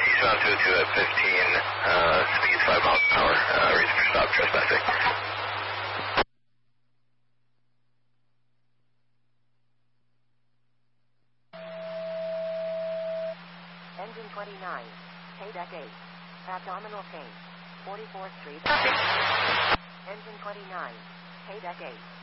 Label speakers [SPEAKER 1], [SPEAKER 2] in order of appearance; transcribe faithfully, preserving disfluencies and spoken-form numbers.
[SPEAKER 1] Eastbound two oh two at fifteen, uh, speed five miles per hour, uh, reason for stop, trespassing.
[SPEAKER 2] Engine twenty-nine, K-Deck eight, abdominal pain, forty-fourth Street. Engine twenty-nine, K-Deck eight.